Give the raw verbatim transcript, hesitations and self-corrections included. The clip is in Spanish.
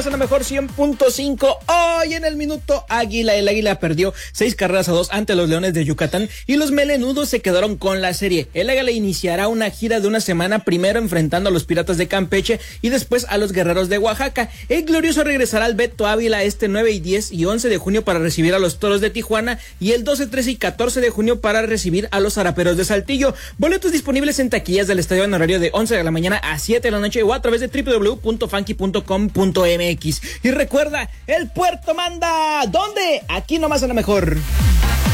nomás en la mejor cien punto cinco. Hoy en el Minuto Águila, el Águila perdió seis carreras a dos ante los Leones de Yucatán y los melenudos se quedaron con la serie. El Águila iniciará una gira de una semana, primero enfrentando a los Piratas de Campeche y después a los Guerreros de Oaxaca. El glorioso regresará al Beto Ávila este nueve y diez y once de junio para recibir a los Toros de Tijuana y el doce, trece y catorce de junio para recibir a los Zaraperos de Saltillo. Boletos disponibles en taquillas del estadio en horario de once de la mañana a siete de la noche o a través de doble u doble u doble u punto funky punto com punto m x. Y recuerda, el puerto manda. ¿Dónde? Aquí nomás en la mejor.